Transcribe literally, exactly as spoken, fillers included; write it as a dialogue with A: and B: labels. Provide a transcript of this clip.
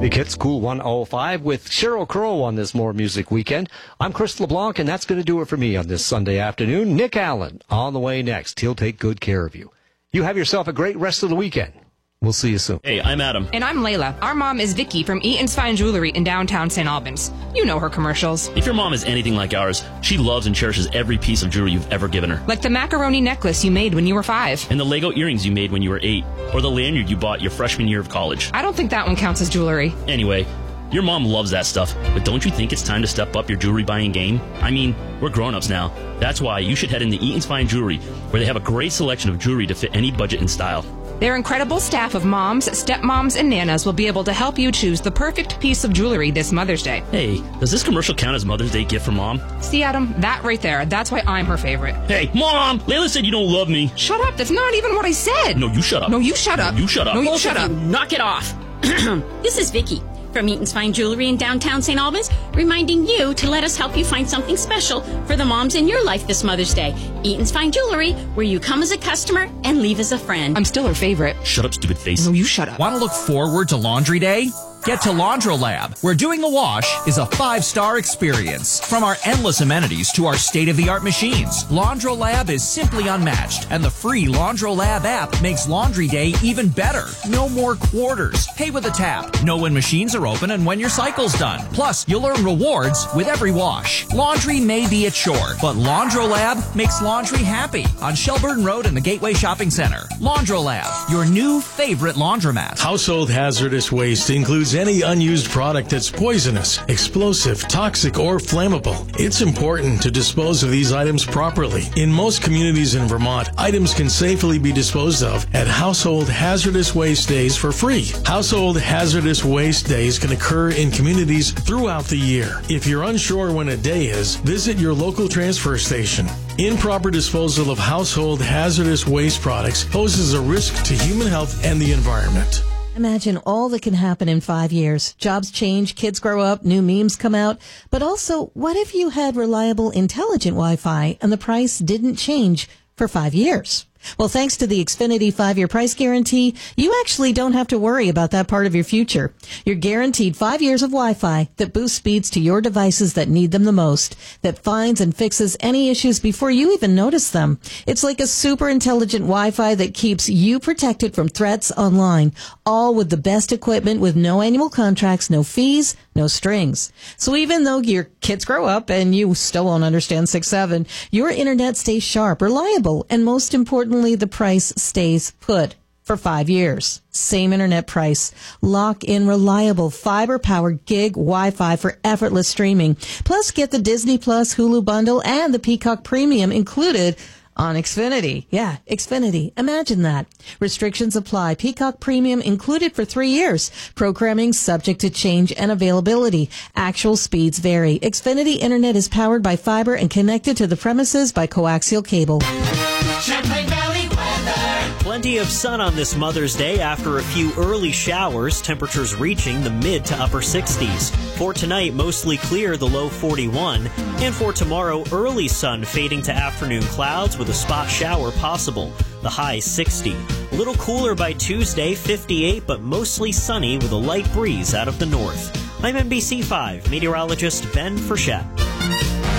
A: Big Hits Cool one oh five with Sheryl Crow on this More Music weekend. I'm Chris LeBlanc, and that's going to do it for me on this Sunday afternoon. Nick Allen on the way next. He'll take good care of you. You have yourself a great rest of the weekend. We'll see you soon.
B: Hey, I'm Adam.
C: And I'm Layla. Our mom is Vicky from Eaton's Fine Jewelry in downtown Saint Albans. You know her commercials.
B: If your mom is anything like ours, she loves and cherishes every piece of jewelry you've ever given her.
C: Like the macaroni necklace you made when you were five.
B: And the Lego earrings you made when you were eight. Or the lanyard you bought your freshman year of college.
C: I don't think that one counts as jewelry.
B: Anyway, your mom loves that stuff, but don't you think it's time to step up your jewelry buying game? I mean, we're grown-ups now. That's why you should head into Eaton's Fine Jewelry, where they have a great selection of jewelry to fit any budget and style.
C: Their incredible staff of moms, stepmoms, and nanas will be able to help you choose the perfect piece of jewelry this Mother's Day.
B: Hey, does this commercial count as Mother's Day gift from Mom?
C: See, Adam, that right there, that's why I'm her favorite.
B: Hey, Mom! Layla said you don't love me.
C: Shut up, that's not even what I said.
B: No, you shut up.
C: No, you shut up.
B: No, you shut up.
C: No, you
D: Both
C: shut
D: of
C: up.
D: you, knock it off. This is Vicky from Eaton's Fine Jewelry in downtown Saint Albans, reminding you to let us help you find something special for the moms in your life this Mother's Day. Eaton's Fine Jewelry, where you come as a customer and leave as a friend.
C: I'm still her favorite.
B: Shut up, stupid face.
C: No, you shut up.
E: Want to look forward to Laundry Day? Get to Laundrolab, where doing a wash is a five-star experience. From our endless amenities to our state-of-the-art machines, Laundrolab is simply unmatched, and the free Laundrolab app makes Laundry Day even better. No more quarters. Pay with a tap. Know when machines are open and when your cycle's done. Plus, you'll earn rewards with every wash. Laundry may be a chore, but Laundrolab makes laundry happy on Shelburne Road in the Gateway Shopping Center. Laundrolab, your new favorite laundromat.
F: Household hazardous waste includes any unused product that's poisonous, explosive, toxic, or flammable. It's important to dispose of these items properly. In most communities in Vermont, items can safely be disposed of at Household Hazardous Waste Days for free. Household Hazardous Waste Days can occur in communities throughout the year. If you're unsure when a day is, visit your local transfer station. Improper disposal of household hazardous waste products poses a risk to human health and the environment.
G: Imagine all that can happen in five years. Jobs change, kids grow up, new memes come out. But also, what if you had reliable, intelligent Wi-Fi and the price didn't change for five years? Well, thanks to the Xfinity five-year price guarantee, you actually don't have to worry about that part of your future. You're guaranteed five years of Wi-Fi that boosts speeds to your devices that need them the most, that finds and fixes any issues before you even notice them. It's like a super intelligent Wi-Fi that keeps you protected from threats online, all with the best equipment with no annual contracts, no fees, no strings. So even though your kids grow up and you still won't understand six seven, your internet stays sharp, reliable, and most importantly, the price stays put for five years. Same internet price. Lock in reliable fiber-powered gig Wi-Fi for effortless streaming. Plus, get the Disney Plus Hulu bundle and the Peacock Premium included on Xfinity. Yeah, Xfinity. Imagine that. Restrictions apply. Peacock Premium included for three years. Programming subject to change and availability. Actual speeds vary. Xfinity Internet is powered by fiber and connected to the premises by coaxial cable.
H: Champlain Valley weather.
I: Plenty of sun on this Mother's Day after a few early showers, temperatures reaching the mid to upper sixties. For tonight, mostly clear, the low forty-one. And for tomorrow, early sun fading to afternoon clouds with a spot shower possible. The high sixty. A little cooler by Tuesday, fifty-eight, but mostly sunny with a light breeze out of the north. I'm N B C five meteorologist Ben Frechette.